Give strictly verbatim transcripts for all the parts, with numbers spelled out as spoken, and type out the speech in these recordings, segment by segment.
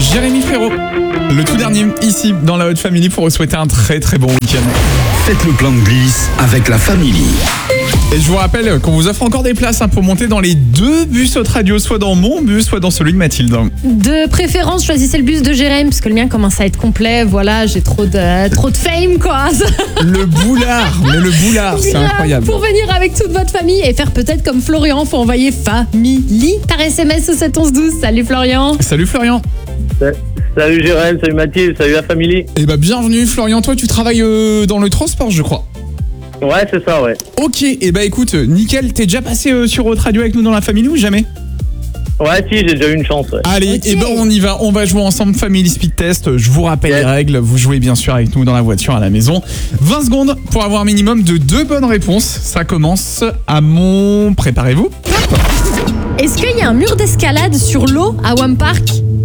Jérémy Frérot, le tout dernier ici dans la Haute Family pour vous souhaiter un très très bon week-end. Faites le plan de glisse avec la Family. Et je vous rappelle qu'on vous offre encore des places hein, pour monter dans les deux bus Haute Radio, soit dans mon bus, soit dans celui de Mathilde. De préférence, choisissez le bus de Jérémy, parce que le mien commence à être complet. Voilà, j'ai trop de, trop de fame, quoi. Le boulard, mais le boulard, c'est incroyable. Pour venir avec toute votre famille et faire peut-être comme Florian, faut envoyer Family par S M S au sept onze douze. Salut Florian. Salut Florian. Salut Jérémy, salut Mathilde, salut la famille. Eh bah bienvenue Florian, toi tu travailles euh, dans le transport je crois. Ouais c'est ça ouais. Ok, et eh bah écoute, nickel, t'es déjà passé euh, sur Haute Radio avec nous dans la famille ou jamais? Ouais si, j'ai déjà eu une chance ouais. Allez, Ok. et ben on y va, on va jouer ensemble Family Speed Test. Je vous rappelle Yes. les règles, vous jouez bien sûr avec nous dans la voiture à la maison. vingt secondes pour avoir un minimum de deux bonnes réponses. Ça commence à mon... Préparez-vous. Est-ce qu'il y a un mur d'escalade sur l'eau à Wam Park?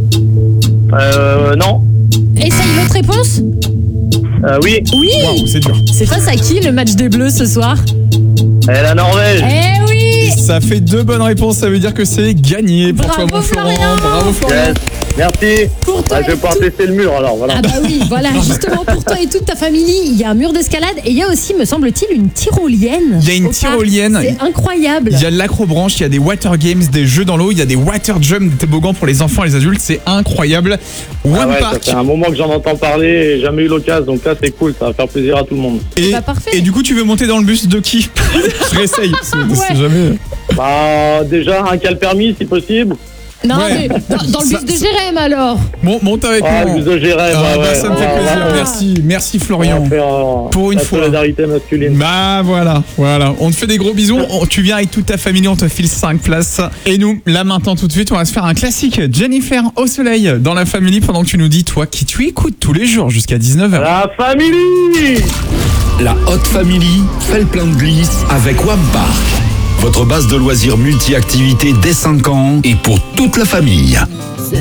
Euh non. Essaye l'autre réponse. Euh, oui, Oui. Waouh, c'est dur. C'est face à qui le match des Bleus ce soir? et la Norvège. Eh oui. Ça fait deux bonnes réponses, ça veut dire que c'est gagné pour Bravo, toi mon Florent. Florian. Bravo Florian. Yes. Merci. Pour toi Ah, je vais et pouvoir tout- tester le mur alors voilà. Ah bah oui, voilà, justement pour toi et toute ta famille, il y a un mur d'escalade et il y a aussi, me semble-t-il, une tyrolienne. Il y a une au parc. tyrolienne. C'est incroyable. Il y a de l'acrobranche, il y a des water games, des jeux dans l'eau, il y a des water jump, des toboggans pour les enfants et les adultes, c'est incroyable. Ah One ouais, ça Park. fait un moment que j'en entends parler et jamais eu l'occasion donc là c'est cool, ça va faire plaisir à tout le monde. Et, Bah, parfait. et du coup, tu veux monter dans le bus de qui? Je réessaye, c'est c'est Ouais. jamais. Bah déjà un cal permis si possible. Non, Ouais. mais dans, dans le Ça- bus de Jérémy alors. Bon, monte avec Ah moi. le bus de Jérémy, Ah, ouais, bah, ouais. ça me fait On va- plaisir. on va- Merci, merci on va Florian. faire, euh, Pour une la fois. solidarité masculine. Bah voilà, voilà. On te fait des gros bisous. On- tu viens avec toute ta famille, on te file cinq places. Et nous, là maintenant tout de suite, on va se faire un classique. Jennifer au soleil dans la famille pendant que tu nous dis, toi qui tu écoutes tous les jours jusqu'à dix-neuf heures. La famille. La Haute Family fait le plan de glisse avec Wam Park. Votre base de loisirs multi-activités dès cinq ans et pour toute la famille.